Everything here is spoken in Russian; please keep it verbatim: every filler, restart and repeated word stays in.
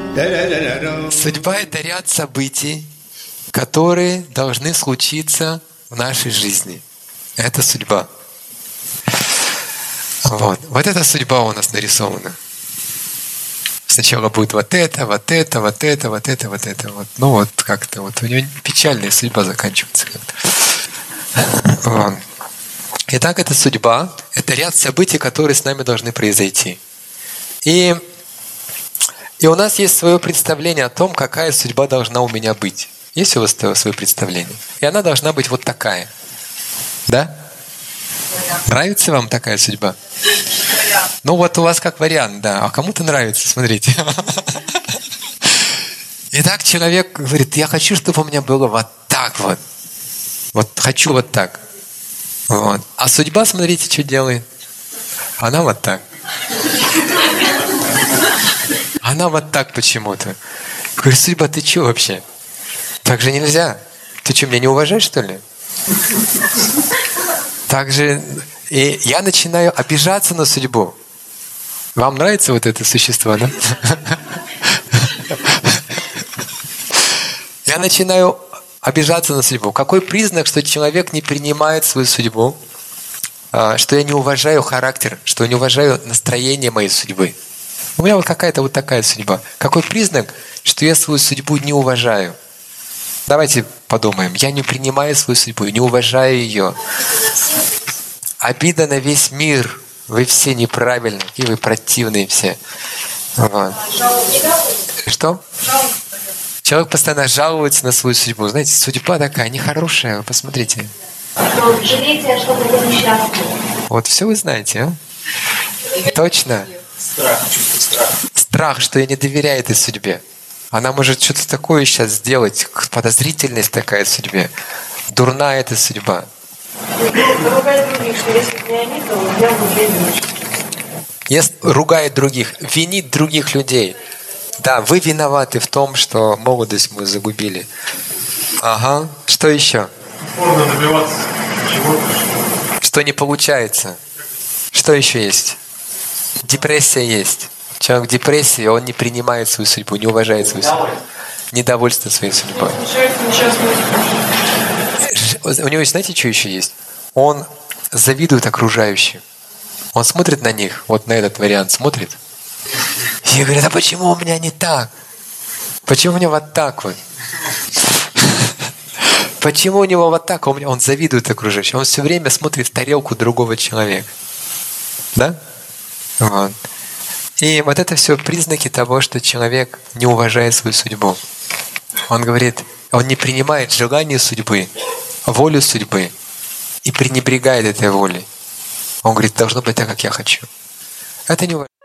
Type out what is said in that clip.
Судьба — это ряд событий, которые должны случиться в нашей жизни. Это судьба. Вот. Вот эта судьба у нас нарисована. Сначала будет вот это, вот это, вот это, вот это, вот это. Вот. Ну вот как-то вот у нее печальная судьба заканчивается как-то. Вот. Итак, это судьба. Это ряд событий, которые с нами должны произойти. И, и у нас есть свое представление о том, какая судьба должна у меня быть. Есть у вас свое представление? И она должна быть вот такая. Да? Нравится вам такая судьба? Ну вот у вас как вариант, да. А кому-то нравится, смотрите. Итак, человек говорит, я хочу, чтобы у меня было вот так вот. Вот хочу вот так. Вот. А судьба, смотрите, что делает. Она вот так. Она вот так почему-то. Говорит, судьба, ты что вообще? Так же нельзя. Ты что, меня не уважаешь, что ли? Так же... И я начинаю обижаться на судьбу. Вам нравится вот это существо, да? Я начинаю обижаться на судьбу. Какой признак, что человек не принимает свою судьбу? Что я не уважаю характер, что я не уважаю настроение моей судьбы? У меня вот какая-то вот такая судьба. Какой признак, что я свою судьбу не уважаю? Давайте подумаем. Я не принимаю свою судьбу, не уважаю ее. Обида на весь мир. Вы все неправильные, и вы противные все. Вот. Что? Человек постоянно жалуется на свою судьбу. Знаете, судьба такая нехорошая. Вы посмотрите. Вот все вы знаете, а? Точно? Страх, чувство страха. Страх, что я не доверяю этой судьбе. Она может что-то такое сейчас сделать. Подозрительность такая в судьбе. Дурная эта судьба. Ругает других, что если бы не они, то я бы винить. Если ругает других, винит других людей. Да, вы виноваты в том, что молодость мы загубили. Ага. Что еще? Можно добиваться чего-то. Что не получается. Что еще есть? Депрессия есть. Человек в депрессии, он не принимает свою судьбу, не уважает свою судьбу. Недовольство своей судьбой. У него, знаете, что еще есть? Он завидует окружающим. Он смотрит на них, вот на этот вариант смотрит, и говорит, а почему у меня не так? Почему у меня вот так вот? Почему у него вот так? Он завидует окружающим. Он все время смотрит в тарелку другого человека. Да? Вот. И вот это все признаки того, что человек не уважает свою судьбу. Он говорит, он не принимает желание судьбы, волю судьбы и пренебрегает этой волей. Он говорит, должно быть так, как я хочу. Это не уважение.